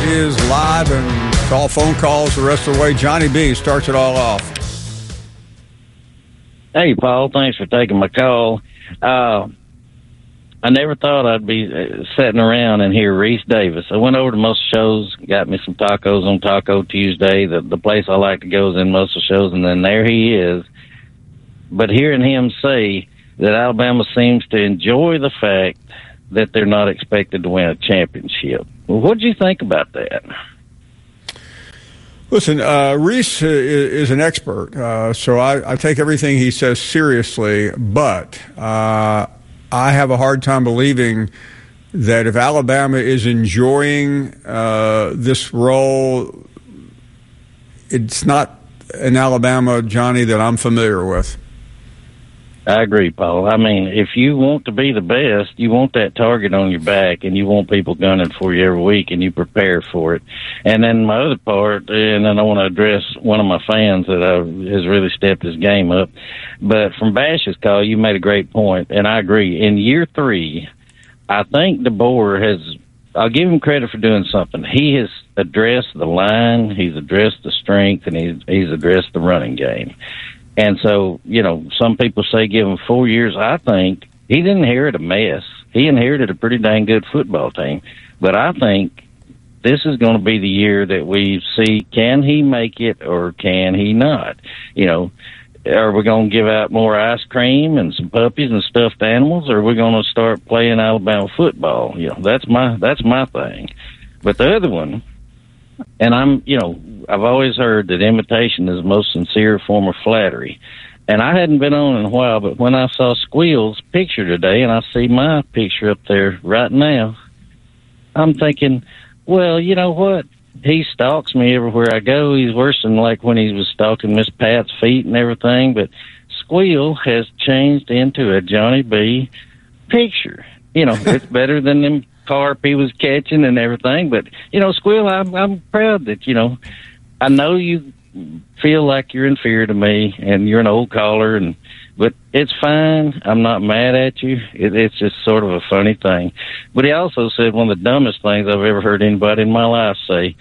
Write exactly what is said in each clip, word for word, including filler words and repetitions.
is live, and it's all phone calls the rest of the way. Johnny B starts it all off. Hey, Paul. Thanks for taking my call. Uh, I never thought I'd be uh, sitting around and hear Reese Davis. I went over to most shows, got me some tacos on Taco Tuesday, the, the place I like to go is in most of the shows, and then there he is. But hearing him say that Alabama seems to enjoy the fact that they're not expected to win a championship. Well, what did you think about that? Listen, uh, Reese is an expert, uh, so I, I take everything he says seriously, but uh, I have a hard time believing that if Alabama is enjoying uh, this role, it's not an Alabama, Johnny, that I'm familiar with. I agree, Paul. I mean, if you want to be the best, you want that target on your back, and you want people gunning for you every week, and you prepare for it. And then my other part, and then I want to address one of my fans that uh, has really stepped his game up. But from Bash's call, you made a great point, and I agree. In year three, I think DeBoer has, I'll give him credit for doing something. He has addressed the line, he's addressed the strength, and he's, he's addressed the running game. And so, you know, some people say give him four years. I think he didn't inherit a mess. He inherited a pretty dang good football team. But I think this is going to be the year that we see, can he make it or can he not? You know, are we going to give out more ice cream and some puppies and stuffed animals, or are we going to start playing Alabama football? You know, that's my that's my thing. But the other one, and I'm, you know, I've always heard that imitation is the most sincere form of flattery. And I hadn't been on in a while, but when I saw Squeal's picture today, and I see my picture up there right now, I'm thinking, well, you know what? He stalks me everywhere I go. He's worse than like when he was stalking Miss Pat's feet and everything. But Squeal has changed into a Johnny B picture. You know, it's better than them carp he was catching and everything. But, you know, Squeal, I'm, I'm proud that, you know, I know you feel like you're inferior to me and you're an old caller, and but it's fine. I'm not mad at you. It, it's just sort of a funny thing. But he also said one of the dumbest things I've ever heard anybody in my life say,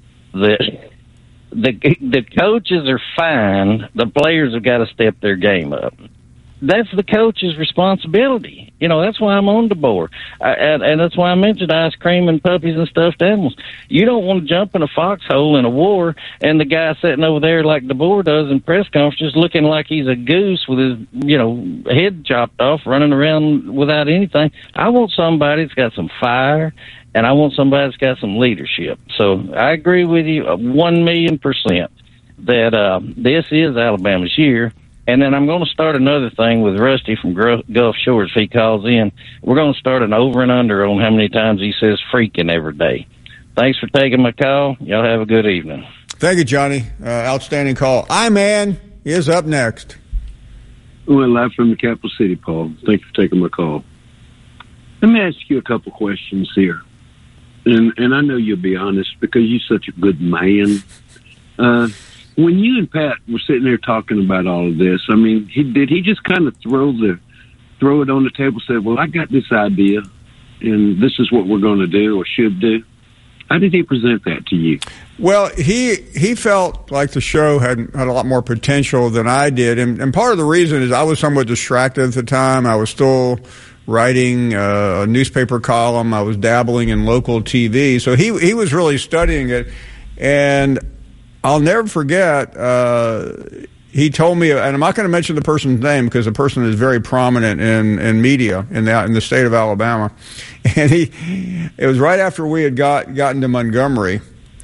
that the, the coaches are fine. The players have got to step their game up. That's the coach's responsibility. You know, that's why I'm on the board. I, and, and that's why I mentioned ice cream and puppies and stuffed animals. You don't want to jump in a foxhole in a war and the guy sitting over there like DeBoer does in press conferences looking like he's a goose with his, you know, head chopped off running around without anything. I want somebody that's got some fire, and I want somebody that's got some leadership. So I agree with you uh, one million percent that uh, this is Alabama's year. And then I'm going to start another thing with Rusty from Gulf Shores if he calls in. We're going to start an over and under on how many times he says freaking every day. Thanks for taking my call. Y'all have a good evening. Thank you, Johnny. Uh, outstanding call. I-Man is up next. Well, live from the capital city, Paul. Thank you for taking my call. Let me ask you a couple questions here. And, and I know you'll be honest because you're such a good man. Uh When you and Pat were sitting there talking about all of this, I mean, he, did he just kind of throw the throw it on the table, said, well, I got this idea, and this is what we're going to do or should do? How did he present that to you? Well, he he felt like the show had had a lot more potential than I did, and, and part of the reason is I was somewhat distracted at the time. I was still writing uh, a newspaper column. I was dabbling in local T V, so he he was really studying it, and I'll never forget, uh, he told me, and I'm not going to mention the person's name because the person is very prominent in, in media in the, in the state of Alabama. And he, it was right after we had got gotten to Montgomery.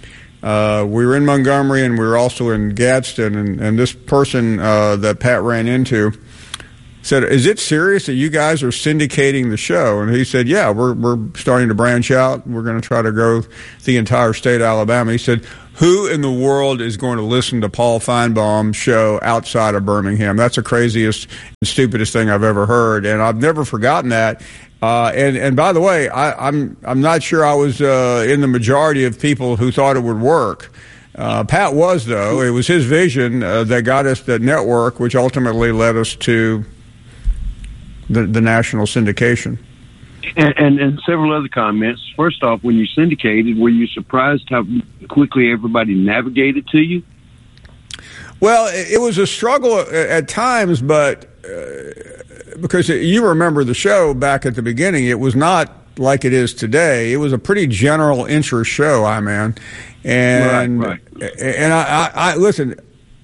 Uh, we were in Montgomery and we were also in Gadsden. And, and this person uh, that Pat ran into said, is it serious that you guys are syndicating the show? And he said, yeah, we're, we're starting to branch out. We're going to try to grow the entire state of Alabama. He said, who in the world is going to listen to Paul Feinbaum's show outside of Birmingham? That's the craziest and stupidest thing I've ever heard, and I've never forgotten that. Uh, and, and by the way, I, I'm I'm not sure I was uh, in the majority of people who thought it would work. Uh, Pat was, though. It was his vision uh, that got us the network, which ultimately led us to the, the national syndication. And, and, and several other comments. First off, when you syndicated, were you surprised how quickly everybody navigated to you? Well, it, it was a struggle at times, but uh, because it, you remember the show back at the beginning, it was not like it is today. It was a pretty general interest show, I man. And, right, right. and I, I, I listen,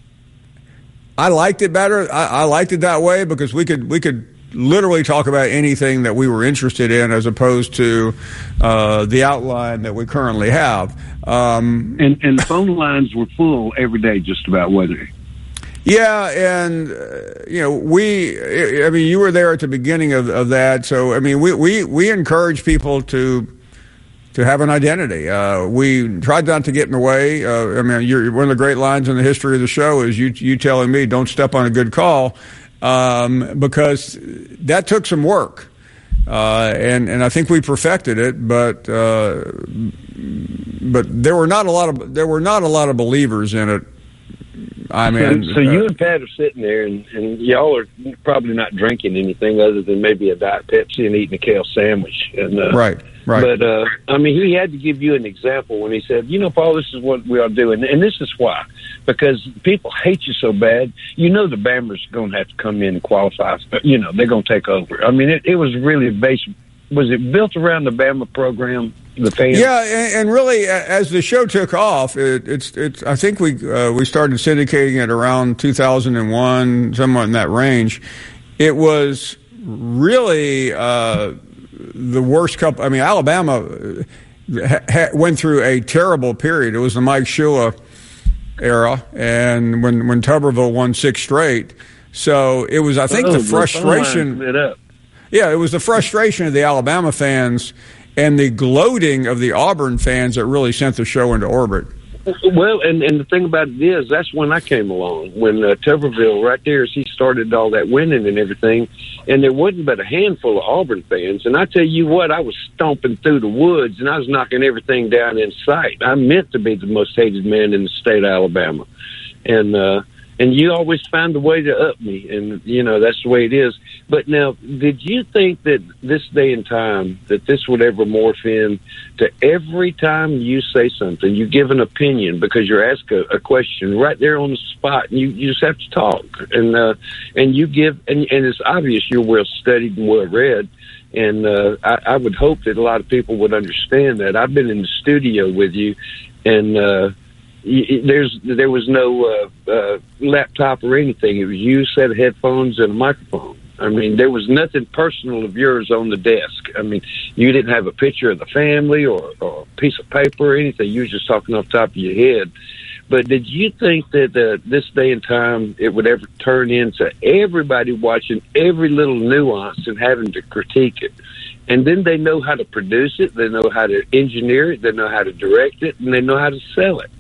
I liked it better. I, I liked it that way because we could, we could, literally talk about anything that we were interested in as opposed to uh, the outline that we currently have. Um, and, and the phone lines were full every day just about, wasn't it? Yeah, and, uh, you know, we, I mean, you were there at the beginning of, of that. So, I mean, we, we, we encourage people to to have an identity. Uh, we tried not to get in the way. Uh, I mean, you're, one of the great lines in the history of the show is you, you telling me, don't step on a good call. Um, because that took some work, uh, and and I think we perfected it. But uh, but there were not a lot of there were not a lot of believers in it. I mean, so, so you and Pat are sitting there, and, and y'all are probably not drinking anything other than maybe a Diet Pepsi and eating a kale sandwich. And, uh, right, right. But, uh, I mean, he had to give you an example when he said, you know, Paul, this is what we are doing. And this is why. Because people hate you so bad, you know the Bammers are going to have to come in and qualify. You know, they're going to take over. I mean, it, it was really based, was it built around the Bama program? The fans? Yeah, and, and really, as the show took off, it, it's it's. I think we uh, we started syndicating it around two thousand one, somewhat in that range. It was really uh, the worst couple. I mean, Alabama ha- ha- went through a terrible period. It was the Mike Shula era, and when when Tuberville won six straight, so it was. I think oh, the frustration. Lit up. Yeah, it was the frustration of the Alabama fans and the gloating of the Auburn fans that really sent the show into orbit. Well, and, and the thing about it is, that's when I came along, when uh, Tuberville, right there, as he started all that winning and everything, and there wasn't but a handful of Auburn fans. And I tell you what, I was stomping through the woods, and I was knocking everything down in sight. I meant to be the most hated man in the state of Alabama. And, uh, and you always find a way to up me, and, you know, that's the way it is. But now, did you think that this day and time, that this would ever morph in to every time you say something, you give an opinion because you're asked a, a question right there on the spot, and you, you just have to talk. And uh, and you give, and, and it's obvious you're well-studied and well-read, and uh, I, I would hope that a lot of people would understand that. I've been in the studio with you, and uh There's there was no uh, uh, laptop or anything. It was you, set of headphones, and a microphone. I mean, there was nothing personal of yours on the desk. I mean, you didn't have a picture of the family or, or a piece of paper or anything. You were just talking off the top of your head. But did you think that uh, this day and time it would ever turn into everybody watching every little nuance and having to critique it? And then they know how to produce it, they know how to engineer it, they know how to direct it, and they know how to sell it.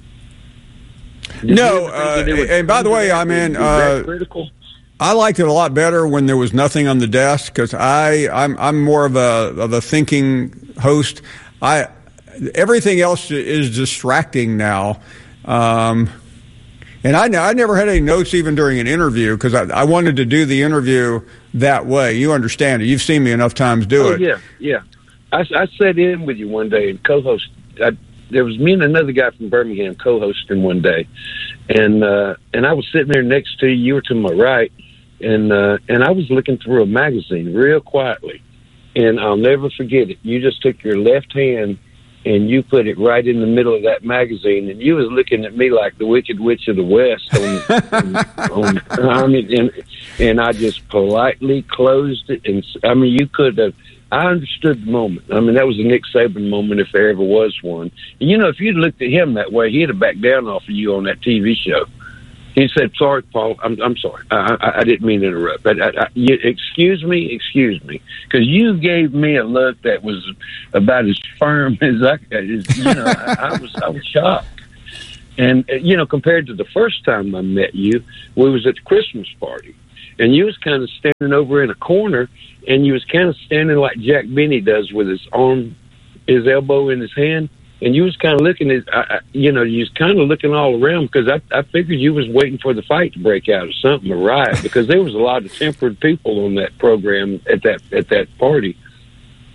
Did no, uh, and by the way, I mean, uh, I liked it a lot better when there was nothing on the desk because I I'm I'm more of a of a thinking host. I everything else is distracting now, um, and I I never had any notes even during an interview because I, I wanted to do the interview that way. You understand it? You've seen me enough times do oh, it. Yeah, yeah. I, I sat in with you one day and co-host. I, There was me and another guy from Birmingham co-hosting one day, and uh, and I was sitting there next to you. You were to my right, and uh, and I was looking through a magazine real quietly, and I'll never forget it. You just took your left hand and you put it right in the middle of that magazine, and you was looking at me like the Wicked Witch of the West. On, on, on, I mean, and, and I just politely closed it, and I mean, you could have. I understood the moment. I mean, that was a Nick Saban moment if there ever was one. And, you know, if you'd looked at him that way, he'd have backed down off of you on that T V show. He said, sorry, Paul, I'm, I'm sorry. I, I, I didn't mean to interrupt. But I, I, you, excuse me, excuse me. Because you gave me a look that was about as firm as I could. You know, I, I, was, I was shocked. And, you know, compared to the first time I met you, we was at the Christmas party. And you was kind of standing over in a corner, and you was kind of standing like Jack Benny does with his arm, his elbow in his hand. And you was kind of looking at, I, you know, you was kind of looking all around because I, I figured you was waiting for the fight to break out or something, a riot, because there was a lot of tempered people on that program at that at that party.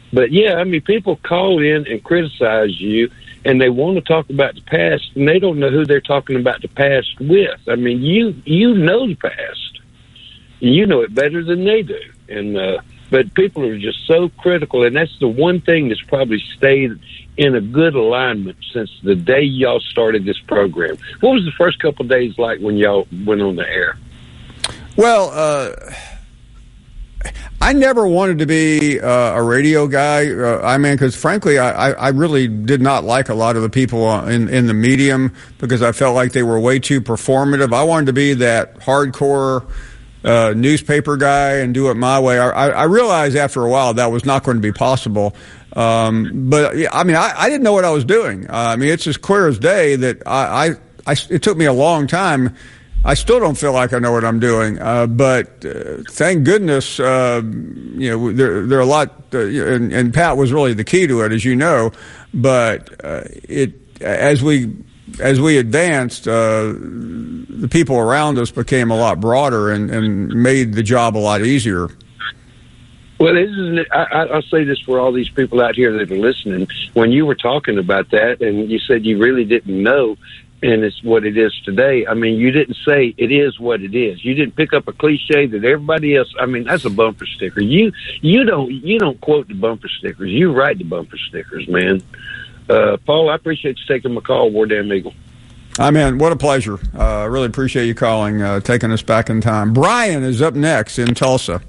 But, yeah, I mean, people call in and criticize you, and they want to talk about the past, and they don't know who they're talking about the past with. I mean, you you know the past. You know it better than they do. And uh, but people are just so critical, and that's the one thing that's probably stayed in a good alignment since the day y'all started this program. What was the first couple of days like when y'all went on the air? Well, uh, I never wanted to be uh, a radio guy. Uh, I mean, because frankly, I, I really did not like a lot of the people in, in the medium because I felt like they were way too performative. I wanted to be that hardcore uh, newspaper guy and do it my way. I, I realized after a while that was not going to be possible. Um, but I mean, I, I didn't know what I was doing. Uh, I mean, it's as clear as day that I, I, I, it took me a long time. I still don't feel like I know what I'm doing, uh, but uh, thank goodness, uh, you know, there, there are a lot, uh, and, and Pat was really the key to it, as you know. But uh, it, as we, as we advanced, uh, the people around us became a lot broader and, and made the job a lot easier. Well, isn't it, I, I'll say this for all these people out here that are listening. When you were talking about that, and you said you really didn't know. And it's what it is today. I mean, you didn't say it is what it is. You didn't pick up a cliche that everybody else. I mean, that's a bumper sticker. You you don't you don't quote the bumper stickers. You write the bumper stickers, man. Uh, Paul, I appreciate you taking my call, War Damn Eagle. I mean, what a pleasure. I uh, really appreciate you calling, uh, taking us back in time. Brian is up next in Tulsa.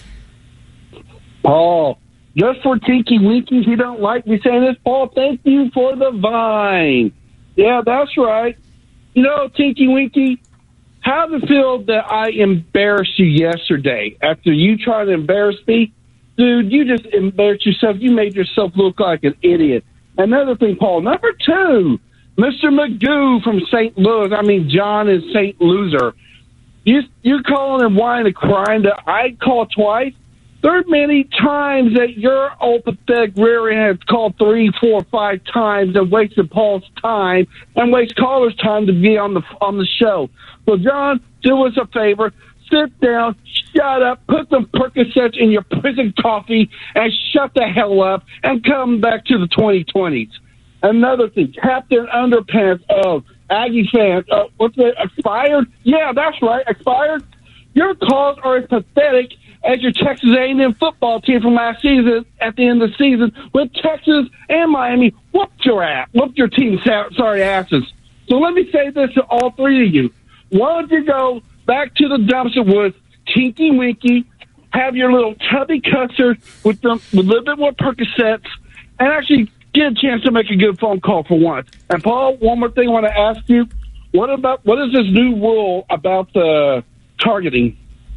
Paul, just for Tinky Winky, he don't like me saying this. Paul, thank you for the vine. Yeah, that's right. You know, Tinky Winky, how did it feel that I embarrassed you yesterday after you tried to embarrass me? Dude, you just embarrassed yourself. You made yourself look like an idiot. Another thing, Paul, number two, Mister Magoo from Saint Louis. I mean, John is Saint Loser. You, you're calling and whining and crying that I called twice. There are many times that your old pathetic rear end has called three, four, five times and wasted Paul's time and waste callers' time to be on the on the show. So, John, do us a favor. Sit down, shut up, put some Percocets in your prison coffee, and shut the hell up and come back to the twenty twenties. Another thing, Captain Underpants of Aggie fans, uh, what's it, expired? Yeah, that's right, expired. Your calls are as pathetic as your Texas A and M football team from last season at the end of the season with Texas and Miami whooped your ass, whooped your team's sorry asses. So let me say this to all three of you. Why don't you go back to the dumpster with Tinky Winky, have your little tubby custard with, them, with a little bit more Percocets, and actually get a chance to make a good phone call for once. And, Paul, one more thing I want to ask you. What about what is this new rule about the targeting?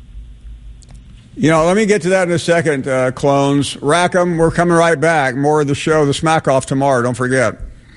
You know, let me get to that in a second, uh, clones. Rackham, we're coming right back. More of the show, the Smack Off tomorrow. Don't forget.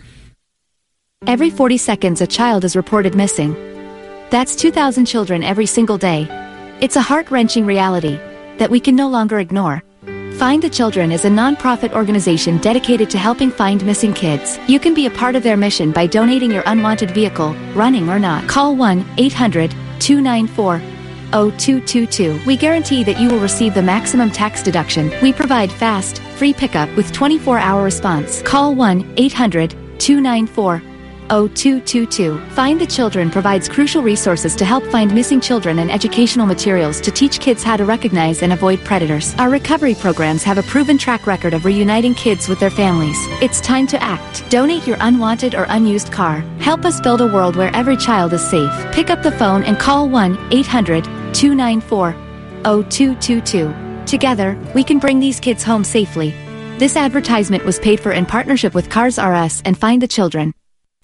Every forty seconds, a child is reported missing. That's two thousand children every single day. It's a heart-wrenching reality that we can no longer ignore. Find the Children is a non-profit organization dedicated to helping find missing kids. You can be a part of their mission by donating your unwanted vehicle, running or not. Call one eight hundred two nine four oh two two two. We guarantee that you will receive the maximum tax deduction. We provide fast, free pickup with twenty-four hour response. Call one eight hundred two nine four oh two two two. Find the Children provides crucial resources to help find missing children and educational materials to teach kids how to recognize and avoid predators. Our recovery programs have a proven track record of reuniting kids with their families. It's time to act. Donate your unwanted or unused car. Help us build a world where every child is safe. Pick up the phone and call one eight hundred two nine four oh two two two. Together, we can bring these kids home safely. This advertisement was paid for in partnership with Cars R Us and Find the Children.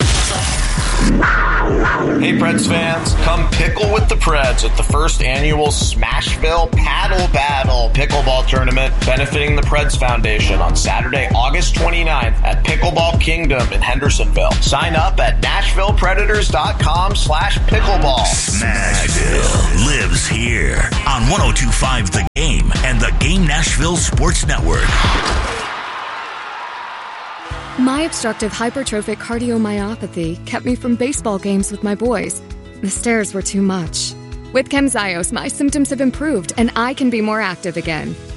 Hey Preds fans, come pickle with the Preds at the first annual Smashville Paddle Battle Pickleball Tournament benefiting the Preds Foundation on Saturday, August twenty-ninth at Pickleball Kingdom in Hendersonville. Sign up at Nashville Predators dot com slash pickleball. Smashville lives here on one oh two point five The Game and the Game Nashville Sports Network. My obstructive hypertrophic cardiomyopathy kept me from baseball games with my boys. The stairs were too much. With Camzyos, my symptoms have improved and I can be more active again.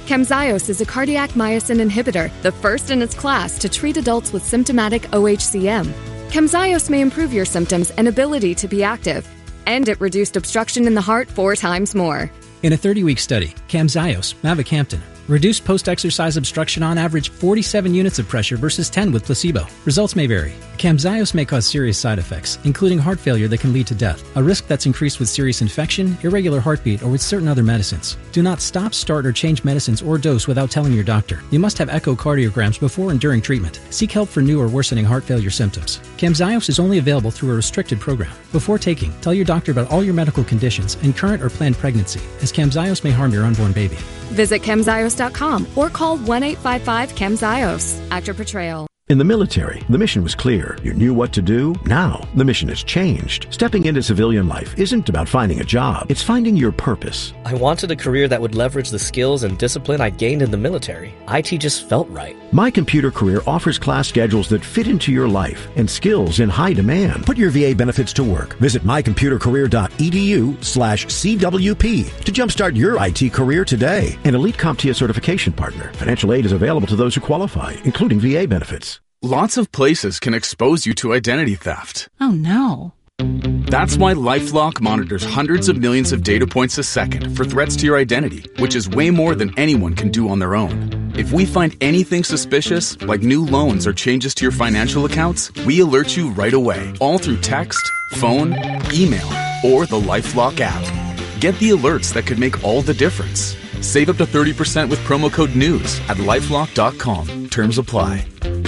Camzyos is a cardiac myosin inhibitor, the first in its class to treat adults with symptomatic O H C M. Camzyos may improve your symptoms and ability to be active. And it reduced obstruction in the heart four times more. In a thirty-week study, Camzyos, mavacamten, reduced post-exercise obstruction on average forty-seven units of pressure versus ten with placebo. Results may vary. Camzyos may cause serious side effects, including heart failure that can lead to death, a risk that's increased with serious infection, irregular heartbeat, or with certain other medicines. Do not stop, start, or change medicines or dose without telling your doctor. You must have echocardiograms before and during treatment. Seek help for new or worsening heart failure symptoms. Camzyos is only available through a restricted program. Before taking, tell your doctor about all your medical conditions and current or planned pregnancy, as Camzyos may harm your unborn baby. Visit camzyos dot com or call one eight five five camzyos. Actor portrayal. In the military, the mission was clear. You knew what to do. Now, the mission has changed. Stepping into civilian life isn't about finding a job. It's finding your purpose. I wanted a career that would leverage the skills and discipline I gained in the military. I T just felt right. My Computer Career offers class schedules that fit into your life and skills in high demand. Put your V A benefits to work. Visit my computer career dot e d u slash C W P to jumpstart your I T career today. An Elite CompTIA certification partner. Financial aid is available to those who qualify, including V A benefits. Lots of places can expose you to identity theft. Oh no. That's why LifeLock monitors hundreds of millions of data points a second for threats to your identity, which is way more than anyone can do on their own. If we find anything suspicious, like new loans or changes to your financial accounts, we alert you right away, all through text, phone, email, or the LifeLock app. Get the alerts that could make all the difference. Save up to thirty percent with promo code NEWS at lifelock dot com. Terms apply.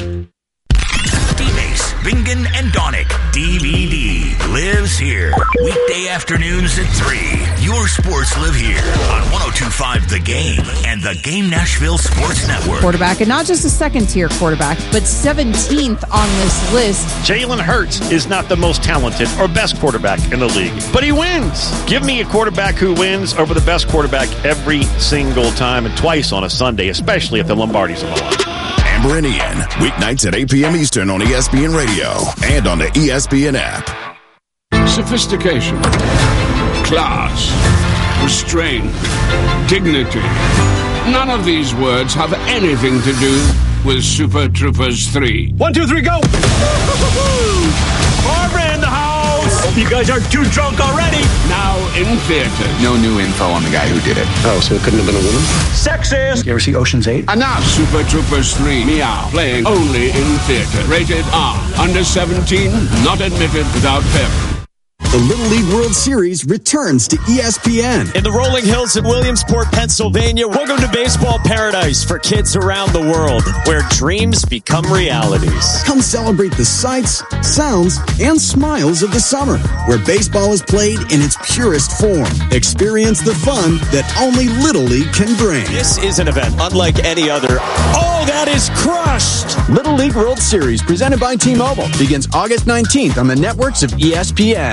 Bingen and Donick, D V D, lives here. Weekday afternoons at three. Your sports live here on one oh two point five The Game and the Game Nashville Sports Network. Quarterback, and not just a second-tier quarterback, but seventeenth on this list. Jalen Hurts is not the most talented or best quarterback in the league, but he wins. Give me a quarterback who wins over the best quarterback every single time and twice on a Sunday, especially if the Lombardi's on the line. Amber and Ian, weeknights at eight p.m. Eastern on E S P N Radio and on the E S P N app. Sophistication, class, restraint, dignity. None of these words have anything to do with Super Troopers three. One, two, three, go! Barbara in the house! Hope you guys aren't too drunk already. Now in theaters. No new info on the guy who did it. Oh, so it couldn't have been a woman? Sexist! You ever see Ocean's eight? Enough! Super Troopers three, Meow, playing only in theater. Rated R. Under seventeen, not admitted without parent. The Little League World Series returns to E S P N. In the rolling hills in Williamsport, Pennsylvania, welcome to baseball paradise for kids around the world, where dreams become realities. Come celebrate the sights, sounds, and smiles of the summer, where baseball is played in its purest form. Experience the fun that only Little League can bring. This is an event unlike any other. Oh, that is crushed! Little League World Series, presented by T-Mobile, begins August nineteenth on the networks of E S P N.